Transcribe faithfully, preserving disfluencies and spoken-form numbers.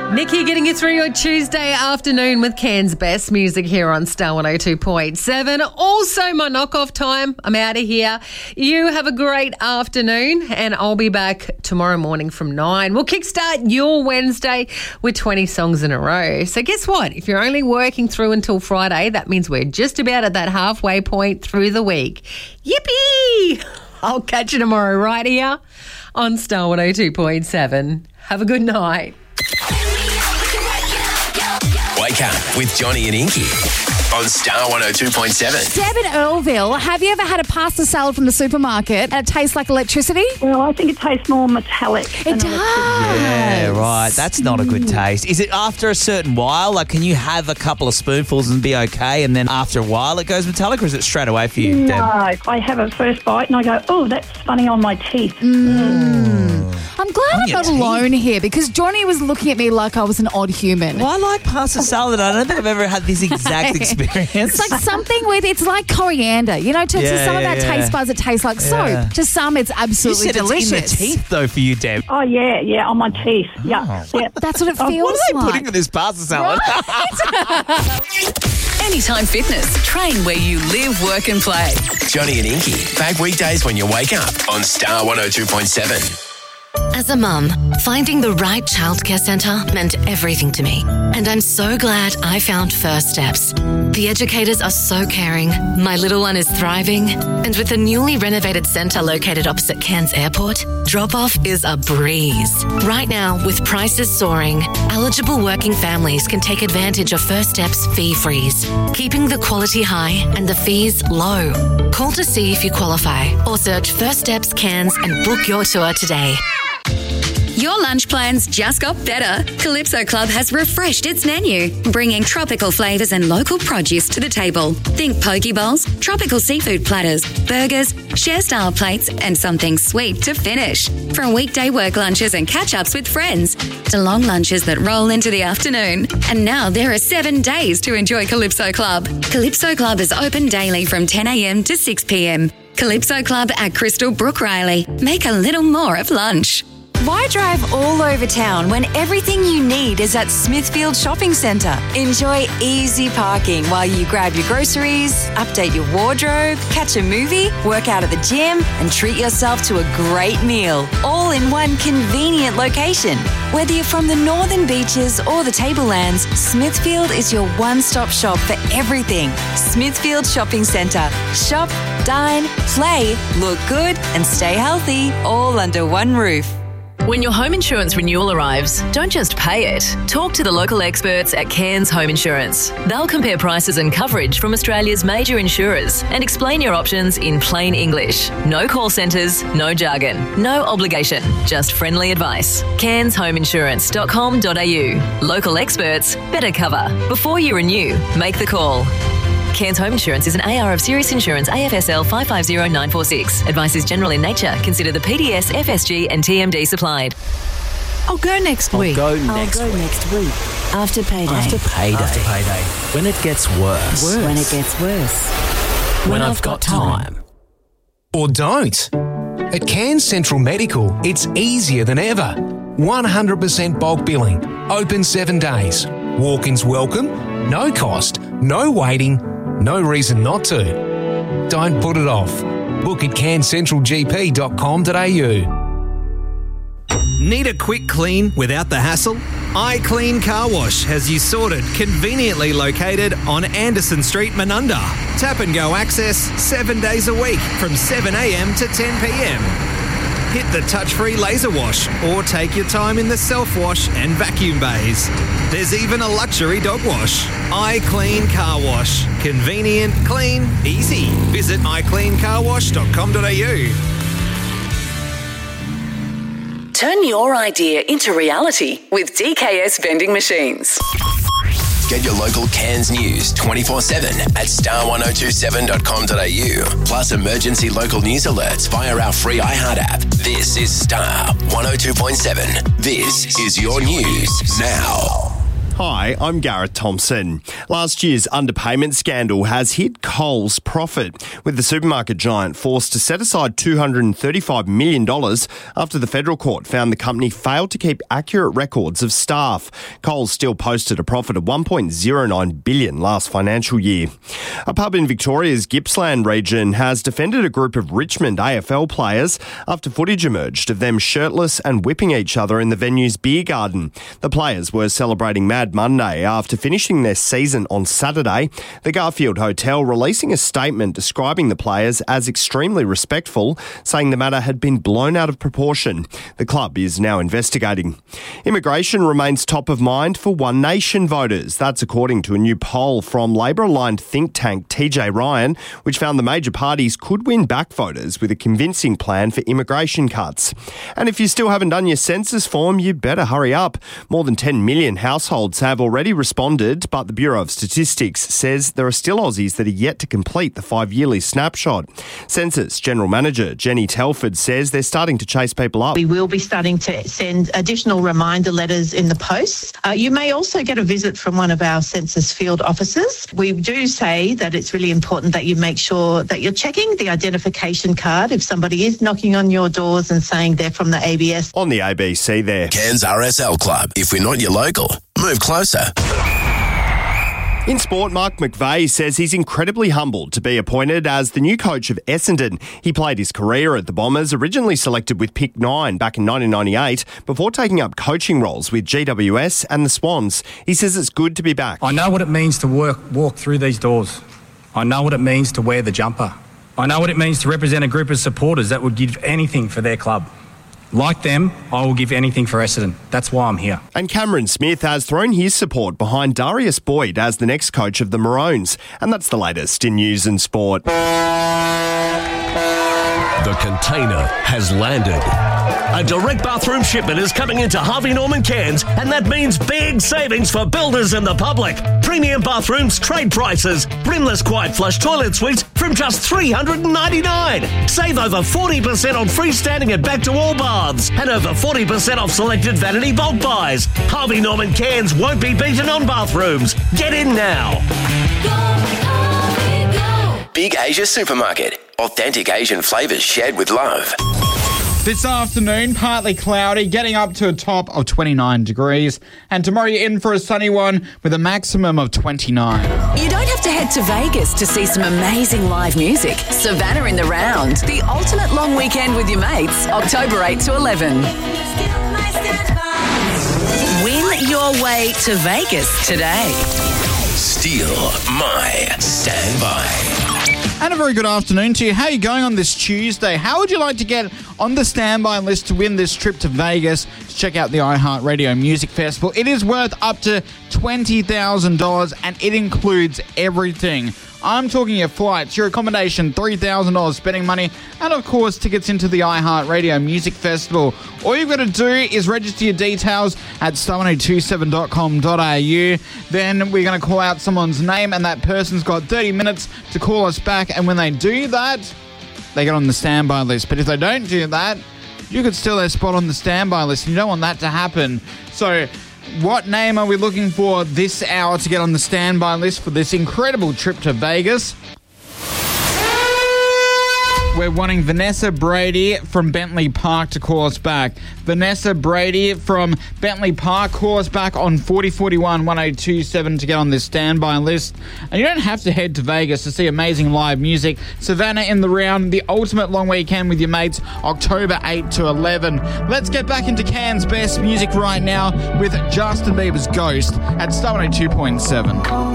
Nikki getting you through your Tuesday afternoon with Cairns' best music here on Star one oh two point seven. Also my knockoff time. I'm out of here. You have a great afternoon and I'll be back tomorrow morning from nine. We'll kickstart your Wednesday with twenty songs in a row. So guess what? If you're only working through until Friday, that means we're just about at that halfway point through the week. Yippee! I'll catch you tomorrow right here on Star one oh two point seven. Have a good night. Wake up with Johnny and Inky on Star one oh two point seven. Deb in Earlville, have you ever had a pasta salad from the supermarket and it tastes like electricity? Well, I think it tastes more metallic. It does. Yeah, right. That's not a good taste. Is it after a certain while? Like, can you have a couple of spoonfuls and be okay, and then after a while it goes metallic, or is it straight away for you, No, Deb? I have a first bite and I go, oh, that's funny on my teeth. Mm. I'm glad On I'm your not teeth. alone here because Johnny was looking at me like I was an odd human. Well, I like pasta salad. I don't think I've ever had this exact experience. It's like something with, it's like coriander. You know, to, to Yeah, some yeah, of our yeah. taste buds, it tastes like Yeah. soap. To some, it's You absolutely said delicious. it's in the teeth, though, for you, Deb. Oh, yeah, yeah, on my teeth. Yeah, yeah. That's what it Oh, feels What are they like. putting in this pasta salad? Anytime Fitness. Train where you live, work and play. Johnny and Inky, back weekdays when you wake up on Star one oh two point seven. As a mum, finding the right childcare centre meant everything to me. And I'm so glad I found First Steps. The educators are so caring, my little one is thriving, and with the newly renovated centre located opposite Cairns Airport, drop-off is a breeze. Right now, with prices soaring, eligible working families can take advantage of First Steps fee freeze, keeping the quality high and the fees low. Call to see if you qualify or search First Steps Cairns and book your tour today. Your lunch plans just got better. Calypso Club has refreshed its menu, bringing tropical flavours and local produce to the table. Think poke bowls, tropical seafood platters, burgers, share-style plates, and something sweet to finish. From weekday work lunches and catch-ups with friends to long lunches that roll into the afternoon. And now there are seven days to enjoy Calypso Club. Calypso Club is open daily from ten a.m. to six p.m. Calypso Club at Crystal Brook Riley. Make a little more of lunch. Why drive all over town when everything you need is at Smithfield Shopping Centre? Enjoy easy parking while you grab your groceries, update your wardrobe, catch a movie, work out at the gym, and treat yourself to a great meal, all in one convenient location. Whether you're from the northern beaches or the tablelands, Smithfield is your one-stop shop for everything. Smithfield Shopping Centre. Shop, dine, play, look good, and stay healthy, all under one roof. When your home insurance renewal arrives, don't just pay it. Talk to the local experts at Cairns Home Insurance. They'll compare prices and coverage from Australia's major insurers and explain your options in plain English. No call centres, no jargon, no obligation, just friendly advice. cairns home insurance dot com dot a u. Local experts, better cover. Before you renew, make the call. Cairns Home Insurance is an A R of Serious Insurance, A F S L five five zero nine four six. Advice is general in nature. Consider the P D S, F S G and T M D supplied. I'll go next week. Go next I'll go week. next week. After payday. After payday. After payday. When it gets worse. Worse. When it gets worse. When, When I've, I've got, got time. time. Or don't. At Cairns Central Medical, it's easier than ever. one hundred percent bulk billing, open seven days. Walk-ins welcome, no cost, no waiting, no reason not to. Don't put it off. Book at cairns central g p dot com dot a u. Need a quick clean without the hassle? iClean Car Wash has you sorted, conveniently located on Anderson Street, Menunda. Tap and go access seven days a week from seven a.m. to ten p.m. Hit the touch-free laser wash or take your time in the self-wash and vacuum bays. There's even a luxury dog wash. iClean Car Wash. Convenient, clean, easy. Visit i clean car wash dot com dot a u. Turn your idea into reality with D K S Vending Machines. Get your local Cairns news twenty-four seven at star one oh two seven dot com dot a u. Plus emergency local news alerts via our free iHeart app. This is Star one oh two point seven. This is your news now. Hi, I'm Gareth Thompson. Last year's underpayment scandal has hit Coles' profit, with the supermarket giant forced to set aside two hundred thirty-five million dollars after the federal court found the company failed to keep accurate records of staff. Coles still posted a profit of one point oh nine billion dollars last financial year. A pub in Victoria's Gippsland region has defended a group of Richmond A F L players after footage emerged of them shirtless and whipping each other in the venue's beer garden. The players were celebrating Mad Monday after finishing their season on Saturday. The Garfield Hotel releasing a statement describing the players as extremely respectful, saying the matter had been blown out of proportion. The club is now investigating. Immigration remains top of mind for One Nation voters. That's according to a new poll from Labor-aligned think tank T J Ryan, which found the major parties could win back voters with a convincing plan for immigration cuts. And if you still haven't done your census form, you better hurry up. More than ten million households have already responded, but the Bureau of Statistics says there are still Aussies that are yet to complete the five-yearly snapshot. Census General Manager Jenny Telford says they're starting to chase people up. We will be starting to send additional reminder letters in the post. Uh, you may also get a visit from one of our census field officers. We do say that it's really important that you make sure that you're checking the identification card if somebody is knocking on your doors and saying they're from the A B S. On the A B C there. Cairns R S L Club. If we're not your local, move closer. In sport, Mark McVeigh says he's incredibly humbled to be appointed as the new coach of Essendon. He played his career at the Bombers, originally selected with pick nine back in nineteen ninety-eight, before taking up coaching roles with G W S and the Swans. He says it's good to be back. I know what it means to work, walk through these doors. I know what it means to wear the jumper. I know what it means to represent a group of supporters that would give anything for their club. Like them, I will give anything for Essendon. That's why I'm here. And Cameron Smith has thrown his support behind Darius Boyd as the next coach of the Maroons. And that's the latest in news and sport. The container has landed. A direct bathroom shipment is coming into Harvey Norman Cairns, and that means big savings for builders and the public. Premium bathrooms, trade prices, brimless quiet flush toilet suites from just three hundred ninety-nine dollars. Save over forty percent on freestanding and back-to-wall baths, and over forty percent off selected vanity bulk buys. Harvey Norman Cairns won't be beaten on bathrooms. Get in now. Big Asia Supermarket. Authentic Asian flavours shared with love. This afternoon, partly cloudy, getting up to a top of twenty-nine degrees. And tomorrow you're in for a sunny one with a maximum of twenty-nine. You don't have to head to Vegas to see some amazing live music. Savannah in the Round. The ultimate long weekend with your mates, October eighth to eleven. Win your way to Vegas today. Steal my standby. And a very good afternoon to you. How are you going on this Tuesday? How would you like to get on the standby list to win this trip to Vegas to check out the iHeartRadio Music Festival? It is worth up to twenty thousand dollars and it includes everything. I'm talking your flights, your accommodation, three thousand dollars spending money, and of course tickets into the iHeartRadio Music Festival. All you've got to do is register your details at star one oh two seven dot com dot a u. Then we're going to call out someone's name and that person's got thirty minutes to call us back. And when they do that, they get on the standby list. But if they don't do that, you could steal their spot on the standby list. And you don't want that to happen. So what name are we looking for this hour to get on the standby list for this incredible trip to Vegas? We're wanting Vanessa Brady from Bentley Park to call us back. Vanessa Brady from Bentley Park, call us back on forty forty-one one oh two seven to get on this standby list. And you don't have to head to Vegas to see amazing live music. Savannah in the Round, the ultimate long weekend with your mates, October eighth to eleven. Let's get back into Cairns' best music right now with Justin Bieber's Ghost at Star one oh two point seven.